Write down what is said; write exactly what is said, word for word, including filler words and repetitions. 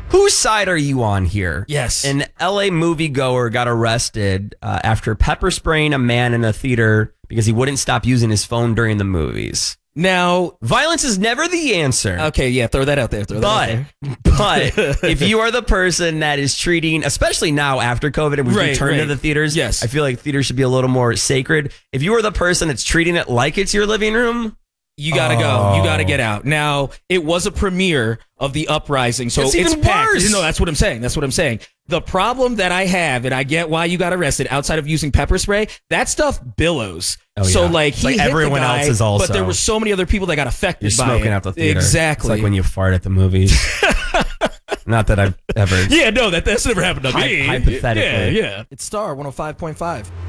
whose side are you on here? Yes. An L A moviegoer got arrested uh, after pepper spraying a man in a theater because he wouldn't stop using his phone during the movies. Now, violence is never the answer. Okay, yeah, throw that out there. Throw but, that out there. but if you are the person that is treating, especially now after COVID and we've right, returned right. to the theaters, yes. I feel like theaters should be a little more sacred. If you are the person that's treating it like it's your living room, you gotta oh. go. You gotta get out. Now, it was a premiere of The Uprising, so it's, it's even packed. worse. No, that's what I'm saying. That's what I'm saying. The problem that I have, and I get why you got arrested outside of using pepper spray, that stuff billows. Oh, so yeah. like, it's he like hit everyone the guy, else is also. but there were so many other people that got affected You're by smoking it. out the theater. Exactly. It's like when you fart at the movies. Not that I've ever. Yeah, no, that that's never happened to Hy- me. hypothetically. Yeah, yeah. It's Star one oh five point five.